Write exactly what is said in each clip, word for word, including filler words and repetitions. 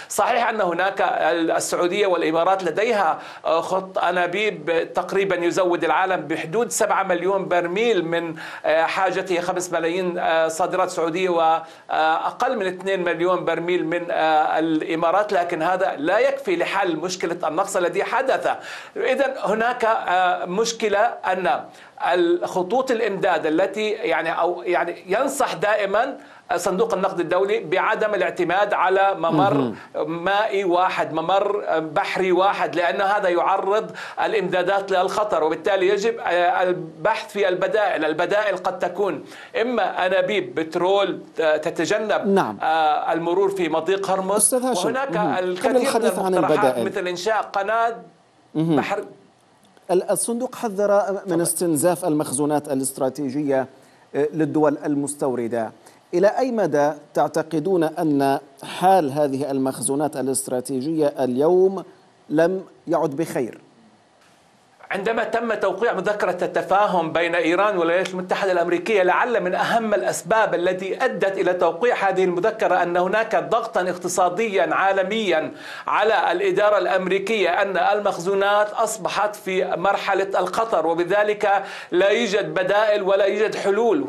صحيح أن هناك السعودية والإمارات لديها خط أنابيب تقريبا يزود العالم بحدود سبعة مليون برميل من حاجته خمس ملايين صادرات سعودية وأقل من اثنين مليون برميل من الإمارات، لكن هذا لا يكفي لحل مشكلة النقص الذي حدث. إذن هناك مشكلة أن الخطوط الإمداد التي يعني أو يعني ينصح دائما صندوق النقد الدولي بعدم الاعتماد على ممر مائي واحد، ممر بحري واحد، لأن هذا يعرض الإمدادات للخطر، وبالتالي يجب البحث في البدائل. البدائل قد تكون إما أنابيب بترول تتجنب نعم. المرور في مضيق هرمز، وهناك الكثير من المقترحات مثل إنشاء قناة بحر. الصندوق حذر من استنزاف المخزونات الاستراتيجية للدول المستوردة. إلى أي مدى تعتقدون أن حال هذه المخزونات الاستراتيجية اليوم لم يعد بخير؟ عندما تم توقيع مذكرة التفاهم بين إيران والولايات المتحدة الأمريكية، لعل من أهم الأسباب التي أدت إلى توقيع هذه المذكرة أن هناك ضغطا اقتصاديا عالميا على الإدارة الأمريكية، أن المخزونات أصبحت في مرحلة الخطر، وبذلك لا يوجد بدائل ولا يوجد حلول.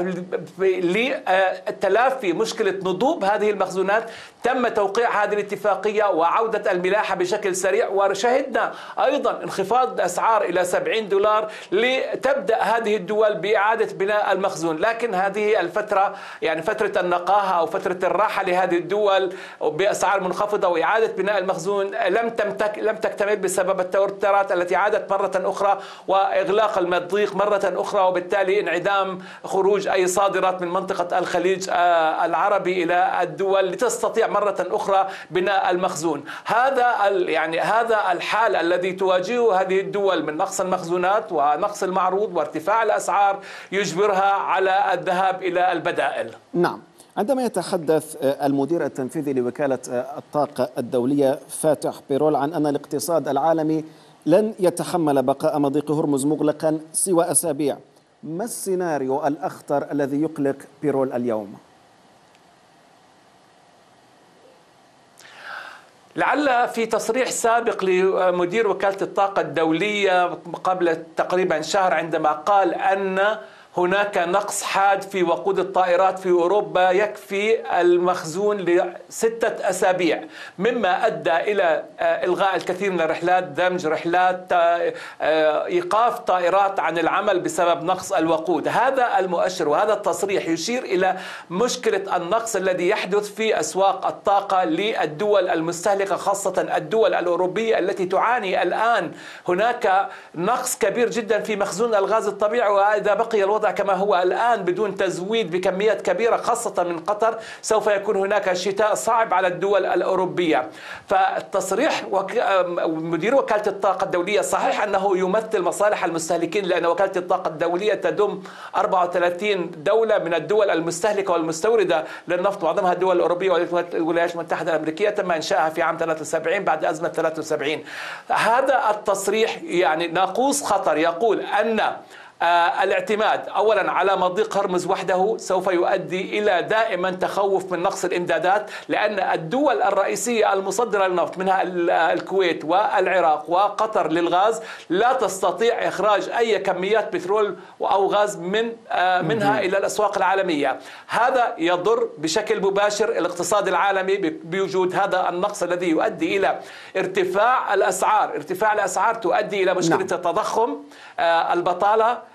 لتلافي مشكلة نضوب هذه المخزونات تم توقيع هذه الاتفاقية وعودة الملاحة بشكل سريع، وشهدنا أيضا انخفاض أسعار إلى سبعين دولار لتبدأ هذه الدول بإعادة بناء المخزون. لكن هذه الفترة يعني فترة النقاهة أو فترة الراحة لهذه الدول بأسعار منخفضة وإعادة بناء المخزون لم تمتك لم تكتمل بسبب التوترات التي عادت مرة أخرى وإغلاق المضيق مرة أخرى، وبالتالي انعدام خروج أي صادرات من منطقة الخليج العربي إلى الدول لتستطيع مرة أخرى بناء المخزون. هذا يعني هذا الحال الذي تواجهه هذه الدول من نقص المخزونات ونقص المعروض وارتفاع الأسعار يجبرها على الذهاب إلى البدائل. نعم. عندما يتحدث المدير التنفيذي لوكالة الطاقة الدولية فاتح بيرول عن أن الاقتصاد العالمي لن يتحمل بقاء مضيق هرمز مغلقا سوى أسابيع، ما السيناريو الأخطر الذي يقلق بيرول اليوم؟ لعل في تصريح سابق لمدير وكالة الطاقة الدولية قبل تقريبا شهر عندما قال أن هناك نقص حاد في وقود الطائرات في أوروبا يكفي المخزون لستة أسابيع، مما أدى إلى إلغاء الكثير من الرحلات، دمج رحلات، إيقاف طائرات عن العمل بسبب نقص الوقود. هذا المؤشر وهذا التصريح يشير إلى مشكلة النقص الذي يحدث في أسواق الطاقة للدول المستهلكة، خاصة الدول الأوروبية التي تعاني الآن. هناك نقص كبير جدا في مخزون الغاز الطبيعي، وإذا بقي الوضع كما هو الآن بدون تزويد بكميات كبيرة خاصة من قطر سوف يكون هناك شتاء صعب على الدول الأوروبية. فالتصريح وك... مدير وكالة الطاقة الدولية صحيح أنه يمثل مصالح المستهلكين، لأن وكالة الطاقة الدولية تضم أربعة وثلاثين دولة من الدول المستهلكة والمستوردة للنفط، معظمها الدول الأوروبية والولايات المتحدة الأمريكية، تم إنشائها في عام ثلاثة وسبعين بعد أزمة ثلاثة وسبعين. هذا التصريح يعني ناقوس خطر يقول أن آه الاعتماد أولا على مضيق هرمز وحده سوف يؤدي إلى دائما تخوف من نقص الإمدادات، لأن الدول الرئيسية المصدرة للنفط منها الكويت والعراق وقطر للغاز لا تستطيع إخراج أي كميات بترول أو غاز من آه منها إلى الأسواق العالمية. هذا يضر بشكل مباشر الاقتصاد العالمي بوجود هذا النقص الذي يؤدي إلى ارتفاع الأسعار. ارتفاع الأسعار تؤدي إلى مشكلة التضخم، آه البطالة،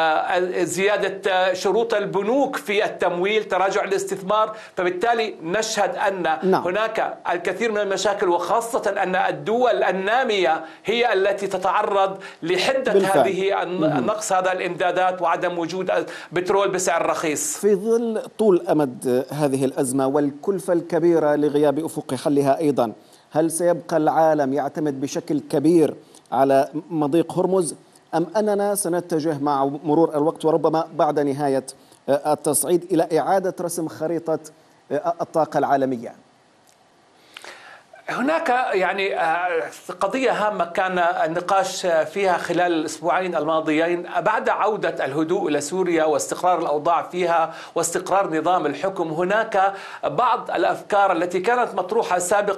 زيادة شروط البنوك في التمويل، تراجع الاستثمار. فبالتالي نشهد أن نعم. هناك الكثير من المشاكل، وخاصة أن الدول النامية هي التي تتعرض لحدة بالفعل. هذه النقص هذا الإمدادات وعدم وجود بترول بسعر رخيص. في ظل طول أمد هذه الأزمة والكلفة الكبيرة لغياب أفق حلها أيضا، هل سيبقى العالم يعتمد بشكل كبير على مضيق هرمز، أم أننا سنتجه مع مرور الوقت وربما بعد نهاية التصعيد إلى إعادة رسم خريطة الطاقة العالمية؟ هناك يعني قضية هامة كان النقاش فيها خلال الأسبوعين الماضيين بعد عودة الهدوء إلى سوريا واستقرار الأوضاع فيها واستقرار نظام الحكم. هناك بعض الأفكار التي كانت مطروحة سابقا